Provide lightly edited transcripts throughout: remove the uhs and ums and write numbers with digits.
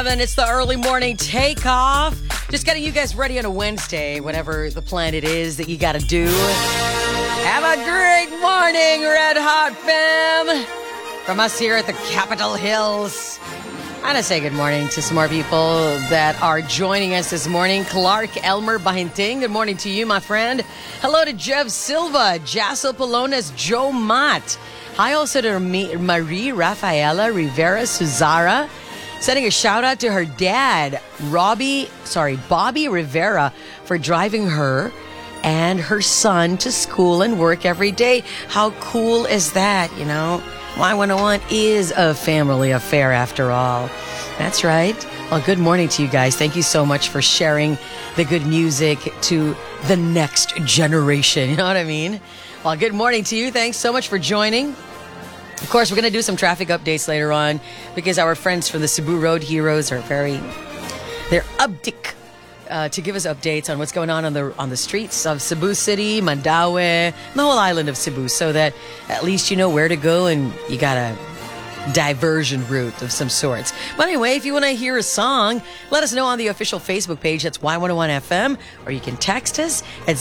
And it's the early morning takeoff. Just getting you guys ready on a Wednesday, whatever the plan it is that you got to do. Have a great morning, Red Hot fam. From us here at the Capitol Hills. I want to say good morning to some more people that are joining us this morning. Clark Elmer Bahinting, good morning to you, my friend. Hello to Jeff Silva, Jassel Polones, Joe Mott. Hi also to Marie Rafaela Rivera Suzara. Sending a shout out to her dad, Bobby Rivera, for driving her and her son to school and work every day. How cool is that, you know? Y101 is a family affair after all. That's right. Well, good morning to you guys. Thank you so much for sharing the good music to the next generation. You know what I mean? Well, good morning to you. Thanks so much for joining. Of course, we're going to do some traffic updates later on because our friends from the Cebu Road Heroes are they're uptick to give us updates on what's going on the streets of Cebu City, Mandaue, the whole island of Cebu, so that at least you know where to go and you got a diversion route of some sorts. But anyway, if you want to hear a song, let us know on the official Facebook page. That's Y101FM, or you can text us at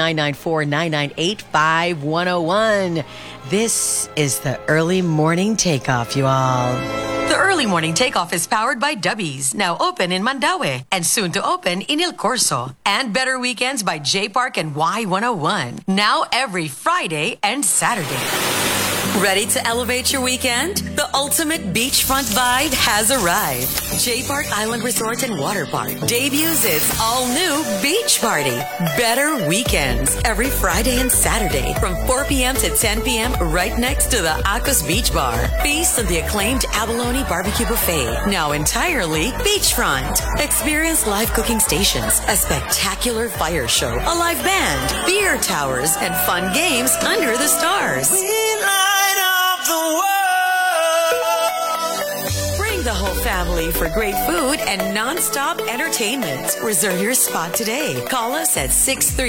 0994-998-5101. This is the Early Morning Takeoff, you all. The Early Morning Takeoff is powered by Dubbies, now open in Mandaue and soon to open in El Corso. And Better Weekends by J Park and Y101, now every Friday and Saturday. Ready to elevate your weekend? The ultimate beachfront vibe has arrived. J Park Island Resort and Water Park debuts its all-new beach party. Better Weekends every Friday and Saturday from 4 p.m. to 10 p.m. right next to the Acos Beach Bar. Feast on the acclaimed Abalone Barbecue Buffet, now entirely beachfront. Experience live cooking stations, a spectacular fire show, a live band, beer towers, and fun games under the stars. Bring the whole family for great food and non-stop entertainment. Reserve your spot today. Call us at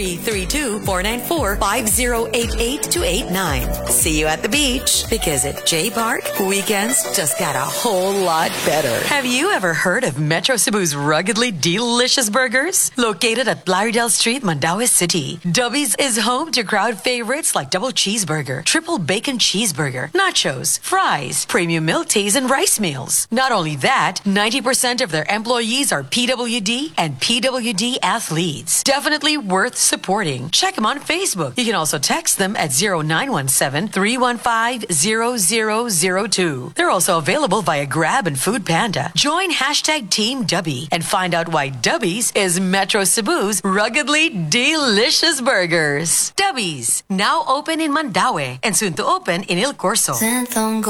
6332-494-5088-89. See you at the beach, because at J Park, weekends just got a whole lot better. Have you ever heard of Metro Cebu's ruggedly delicious burgers? Located at Lauderdale Street, Mandaue City, Dubbies is home to crowd favorites like double cheeseburger, triple bacon cheeseburger, nachos, fries, premium milk teas, and rice meals. Not only that, 90% of their employees are PWD and PWD athletes. Definitely worth supporting. Check them on Facebook. You can also text them at 0917-315-0002. They're also available via Grab and Food Panda. Join hashtag Team Dubby and find out why Dubbies is Metro Cebu's ruggedly delicious burgers. Dubbies, now open in Mandaue and soon to open in El Corso.